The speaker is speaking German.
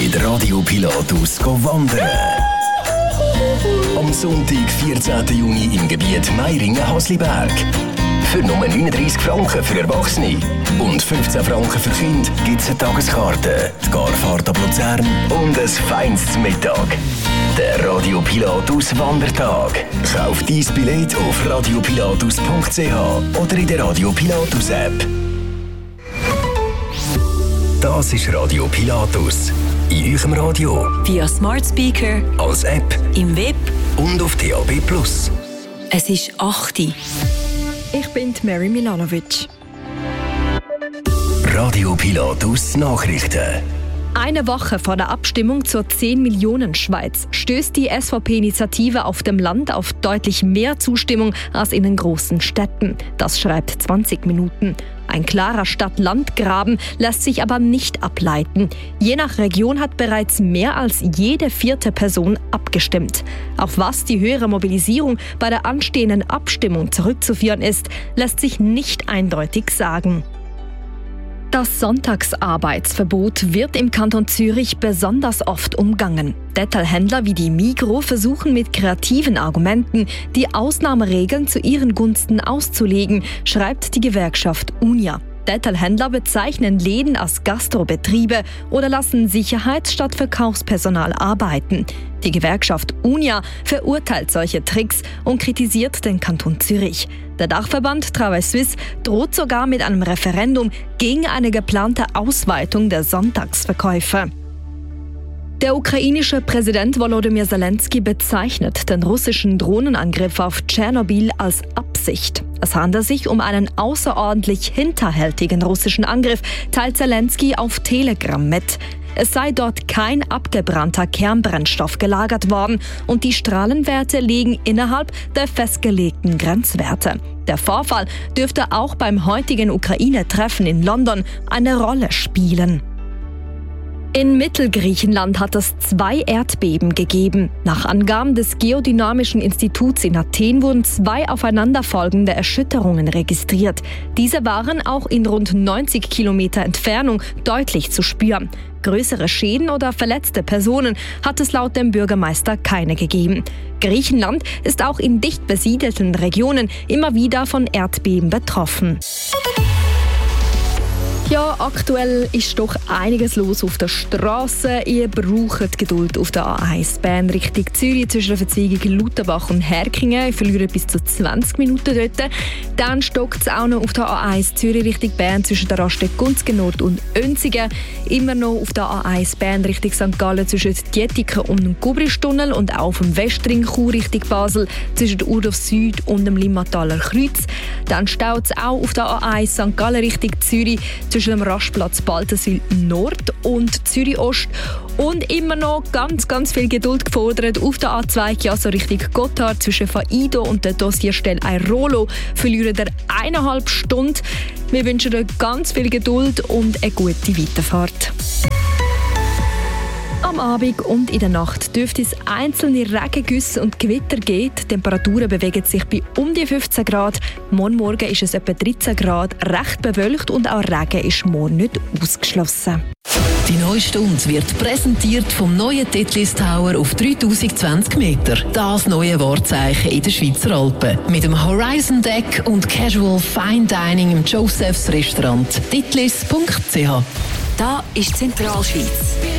mit Radio Pilatus wandern. Am Sonntag, 14. Juni im Gebiet Meiringen-Hasliberg. Für nur 39 Franken für Erwachsene und 15 Franken für Kinder gibt es eine Tageskarte, die Garfahrt ab Luzern und ein feines Mittag. Der Radio Pilatus Wandertag. Kauf dein Billett auf radiopilatus.ch oder in der Radio Pilatus App. Das ist Radio Pilatus. In eurem Radio. Via Smart Speaker. Als App. Im Web. Und auf DAB+. Es ist 8 Uhr. Ich bin Mary Milanovic. Radio Pilatus Nachrichten. Eine Woche vor der Abstimmung zur 10-Millionen-Schweiz stößt die SVP-Initiative auf dem Land auf deutlich mehr Zustimmung als in den großen Städten. Das schreibt 20 Minuten. Ein klarer Stadt-Land-Graben lässt sich aber nicht ableiten. Je nach Region hat bereits mehr als jede 4. Person abgestimmt. Auf was die höhere Mobilisierung bei der anstehenden Abstimmung zurückzuführen ist, lässt sich nicht eindeutig sagen. Das Sonntagsarbeitsverbot wird im Kanton Zürich besonders oft umgangen. Detailhändler wie die Migros versuchen mit kreativen Argumenten, die Ausnahmeregeln zu ihren Gunsten auszulegen, schreibt die Gewerkschaft Unia. Detailhändler bezeichnen Läden als Gastrobetriebe oder lassen Sicherheits- statt Verkaufspersonal arbeiten. Die Gewerkschaft Unia verurteilt solche Tricks und kritisiert den Kanton Zürich. Der Dachverband Travail Suisse droht sogar mit einem Referendum gegen eine geplante Ausweitung der Sonntagsverkäufe. Der ukrainische Präsident Volodymyr Zelensky bezeichnet den russischen Drohnenangriff auf Tschernobyl als Absicht. Es handelt sich um einen außerordentlich hinterhältigen russischen Angriff, teilt Zelensky auf Telegram mit. Es sei dort kein abgebrannter Kernbrennstoff gelagert worden und die Strahlenwerte liegen innerhalb der festgelegten Grenzwerte. Der Vorfall dürfte auch beim heutigen Ukraine-Treffen in London eine Rolle spielen. In Mittelgriechenland hat es 2 Erdbeben gegeben. Nach Angaben des Geodynamischen Instituts in Athen wurden 2 aufeinanderfolgende Erschütterungen registriert. Diese waren auch in rund 90 Kilometer Entfernung deutlich zu spüren. Größere Schäden oder verletzte Personen hat es laut dem Bürgermeister keine gegeben. Griechenland ist auch in dicht besiedelten Regionen immer wieder von Erdbeben betroffen. Ja, aktuell ist doch einiges los auf der Straße. Ihr braucht Geduld auf der A1 Bern Richtung Zürich zwischen der Verzweigung Lutherbach und Herkingen. Ihr verliert bis zu 20 Minuten dort. Dann stockt es auch noch auf der A1 Zürich Richtung Bern zwischen der Raststätte Gunzgen Nord und Önsigen. Immer noch auf der A1 Bern Richtung St. Gallen zwischen Dietiken und dem Gubristunnel und auch auf dem Westring Chur Richtung Basel zwischen der Urdorf Süd und dem Limmataler Kreuz. Dann staut es auch auf der A1 St. Gallen Richtung Zürich zwischen dem Rastplatz Baltenswil Nord und Zürich Ost. Und immer noch ganz viel Geduld gefordert auf der A2 Chiasso Richtung Gotthard zwischen Faido und der Dossierstelle Airolo verlieren ihr 1,5 Stunden. Wir wünschen euch ganz viel Geduld und eine gute Weiterfahrt. Am Abend und in der Nacht dürfte es einzelne Regengüsse und Gewitter geben. Die Temperaturen bewegen sich bei um die 15 Grad. Morgen ist es etwa 13 Grad, recht bewölkt und auch Regen ist morgen nicht ausgeschlossen. Die neue Stunde wird präsentiert vom neuen Titlis Tower auf 3020 Meter. Das neue Wahrzeichen in den Schweizer Alpen. Mit dem Horizon Deck und Casual Fine Dining im Josephs Restaurant. titlis.ch. Da ist Zentralschweiz.